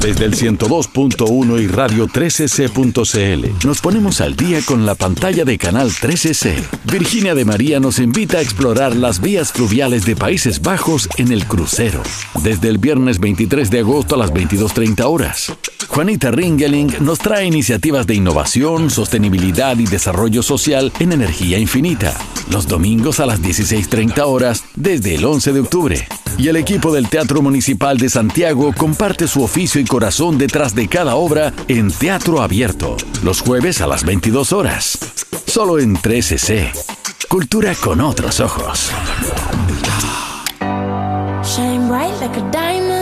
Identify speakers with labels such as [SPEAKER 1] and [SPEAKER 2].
[SPEAKER 1] Desde el 102.1 y radio 13c.cl nos ponemos al día con la pantalla de Canal 13C. Virginia de María nos invita a explorar las vías fluviales de Países Bajos en el crucero. Desde el viernes 23 de agosto a las 22:30 horas. Juanita Ringeling nos trae iniciativas de innovación, sostenibilidad y desarrollo social en energía infinita. Los domingos a las 16:30 horas desde el 11 de octubre. Y el equipo del Teatro Municipal de Santiago comparte su oficio y corazón detrás de cada obra en Teatro Abierto. Los jueves a las 22 horas. Solo en 13C. Cultura con otros ojos.
[SPEAKER 2] Shine bright like a diamond.